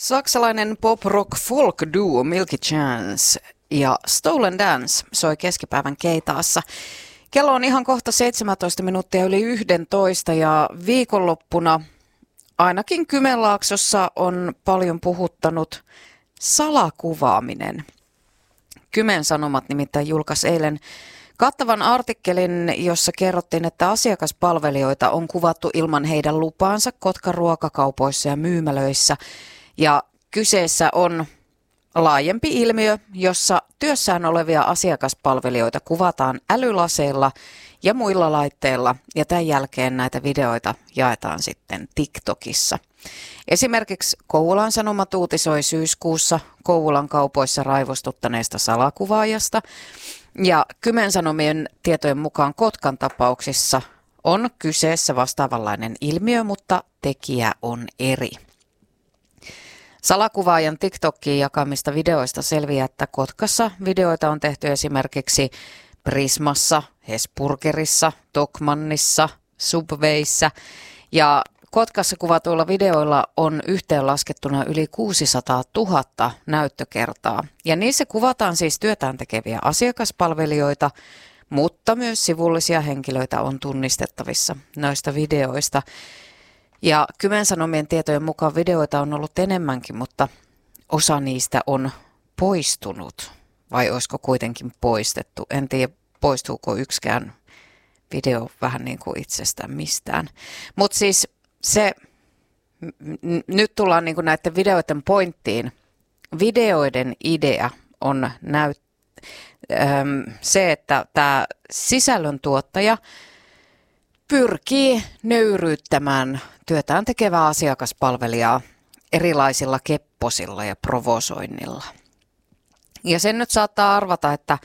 Saksalainen pop-rock-folk-duo Milky Chance ja Stolen Dance soi keskipäivän Keitaassa. Kello on ihan kohta 17 minuuttia yli 11 ja viikonloppuna ainakin Kymenlaaksossa on paljon puhuttanut salakuvaaminen. Kymen Sanomat nimittäin julkaisi eilen kattavan artikkelin, jossa kerrottiin, että asiakaspalvelijoita on kuvattu ilman heidän lupaansa Kotkan ruokakaupoissa ja myymälöissä. Ja kyseessä on laajempi ilmiö, jossa työssään olevia asiakaspalvelijoita kuvataan älylaseilla ja muilla laitteilla. Ja tämän jälkeen näitä videoita jaetaan sitten TikTokissa. Esimerkiksi Kouvolan Sanomat uutisoi syyskuussa Kouvolan kaupoissa raivostuttaneesta salakuvaajasta. Ja Kymen Sanomien tietojen mukaan Kotkan tapauksissa on kyseessä vastaavanlainen ilmiö, mutta tekijä on eri. Salakuvaajan TikTokiin jakamista videoista selviää, että Kotkassa videoita on tehty esimerkiksi Prismassa, Hesburgerissa, Tokmannissa, Subwayssä ja Kotkassa kuvatuilla videoilla on yhteenlaskettuna yli 600 000 näyttökertaa. Ja niissä kuvataan siis työtään tekeviä asiakaspalvelijoita, mutta myös sivullisia henkilöitä on tunnistettavissa noista videoista. Ja Kymen Sanomien tietojen mukaan videoita on ollut enemmänkin, mutta osa niistä on poistunut. Vai olisiko kuitenkin poistettu? En tiedä, poistuuko yksikään video vähän niin kuin itsestään mistään. Mutta siis nyt tullaan niin kuin näiden videoiden pointtiin. Videoiden idea on se, että tämä sisällöntuottaja pyrkii nöyryyttämään työtään tekevää asiakaspalvelijaa erilaisilla kepposilla ja provosoinnilla. Ja sen nyt saattaa arvata, että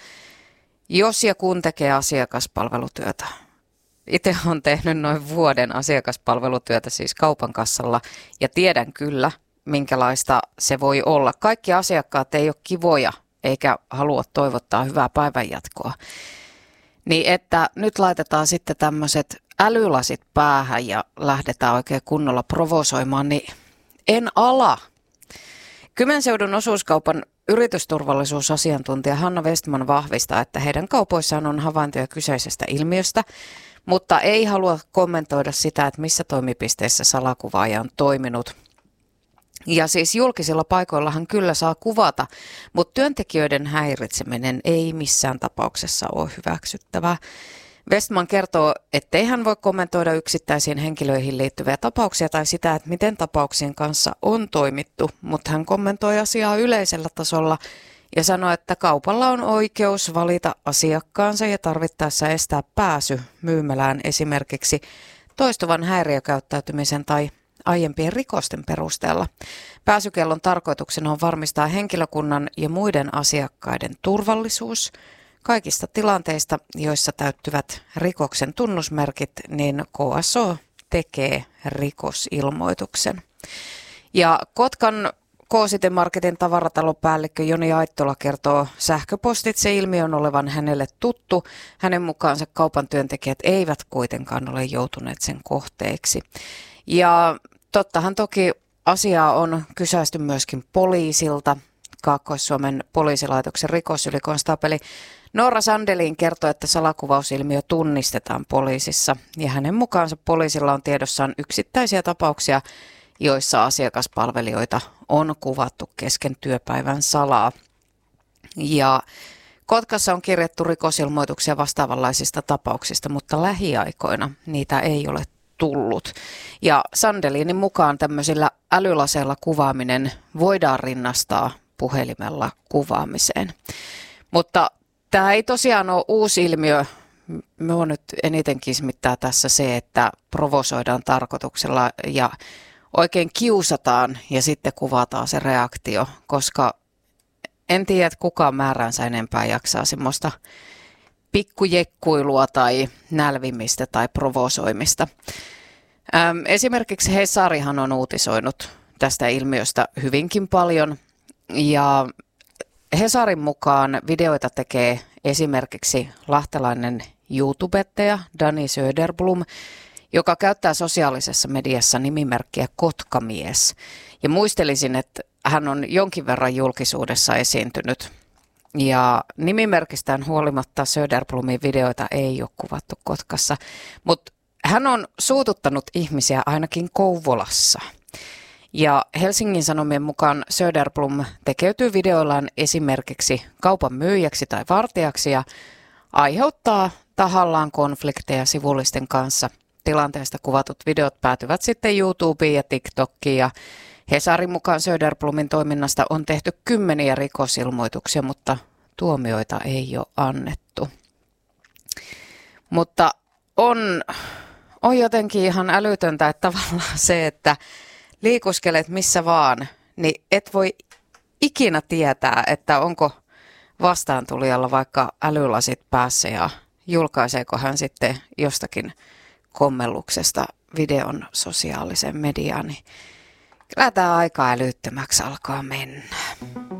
jos ja kun tekee asiakaspalvelutyötä, itse olen tehnyt noin vuoden asiakaspalvelutyötä siis kaupan kassalla ja tiedän kyllä, minkälaista se voi olla. Kaikki asiakkaat ei ole kivoja eikä halua toivottaa hyvää päivänjatkoa. Niin että nyt laitetaan sitten tämmöiset älylasit päähän ja lähdetään oikein kunnolla provosoimaan, niin en ala. Kymenseudun osuuskaupan yritysturvallisuusasiantuntija Hanna Westman vahvistaa, että heidän kaupoissaan on havaintoja kyseisestä ilmiöstä, mutta ei halua kommentoida sitä, että missä toimipisteessä salakuvaaja on toiminut. Ja siis julkisilla paikoillahan kyllä saa kuvata, mutta työntekijöiden häiritseminen ei missään tapauksessa ole hyväksyttävää. Westman kertoo, ettei hän voi kommentoida yksittäisiin henkilöihin liittyviä tapauksia tai sitä, että miten tapauksien kanssa on toimittu, mutta hän kommentoi asiaa yleisellä tasolla ja sanoi, että kaupalla on oikeus valita asiakkaansa ja tarvittaessa estää pääsy myymälään esimerkiksi toistuvan häiriökäyttäytymisen tai aiempien rikosten perusteella. Pääsykiellon tarkoituksena on varmistaa henkilökunnan ja muiden asiakkaiden turvallisuus. Kaikista tilanteista, joissa täyttyvät rikoksen tunnusmerkit, niin KSO tekee rikosilmoituksen. Ja Kotkan K-City Marketin tavaratalon-päällikkö Joni Aittola kertoo sähköpostitse ilmiön olevan hänelle tuttu. Hänen mukaansa kaupan työntekijät eivät kuitenkaan ole joutuneet sen kohteeksi. Ja tottahan toki asiaa on kysäisty myöskin poliisilta. Kaakkois-Suomen poliisilaitoksen rikosylikonstaapeli Noora Sandelin kertoo, että salakuvausilmiö tunnistetaan poliisissa ja hänen mukaansa poliisilla on tiedossaan yksittäisiä tapauksia, joissa asiakaspalvelijoita on kuvattu kesken työpäivän salaa. Ja Kotkassa on kirjattu rikosilmoituksia vastaavanlaisista tapauksista, mutta lähiaikoina niitä ei ole tullut. Ja Sandelinin mukaan tämmöisillä älylaseilla kuvaaminen voidaan rinnastaa puhelimella kuvaamiseen. Mutta tämä ei tosiaan ole uusi ilmiö. Minua nyt eniten kismittää tässä se, että provosoidaan tarkoituksella ja oikein kiusataan ja sitten kuvataan se reaktio, koska en tiedä, että kukaan määräänsä enempää jaksaa semmoista pikkujekkuilua tai nälvimistä tai provosoimista. Esimerkiksi Hesarihan on uutisoinut tästä ilmiöstä hyvinkin paljon ja Hesarin mukaan videoita tekee esimerkiksi lahtelainen YouTubettaja Dani Söderblom, joka käyttää sosiaalisessa mediassa nimimerkkiä Kotkamies. Ja muistelisin, että hän on jonkin verran julkisuudessa esiintynyt. Ja nimimerkistään huolimatta Söderblomin videoita ei ole kuvattu Kotkassa, mutta hän on suututtanut ihmisiä ainakin Kouvolassa. Ja Helsingin Sanomien mukaan Söderblom tekeytyy videoillaan esimerkiksi kaupan myyjäksi tai vartijaksi ja aiheuttaa tahallaan konflikteja sivullisten kanssa. Tilanteesta kuvatut videot päätyvät sitten YouTubeen ja TikTokiin ja Hesarin mukaan Söderblomin toiminnasta on tehty 10 rikosilmoituksia, mutta tuomioita ei ole annettu. Mutta on jotenkin ihan älytöntä, että tavallaan se, että liikuskelet missä vaan, niin et voi ikinä tietää, että onko vastaantulijalla vaikka älylasit päässä ja julkaiseeko hän sitten jostakin kommelluksesta videon sosiaaliseen mediaan, niin kyllä tämä aika älyttömäksi alkaa mennä.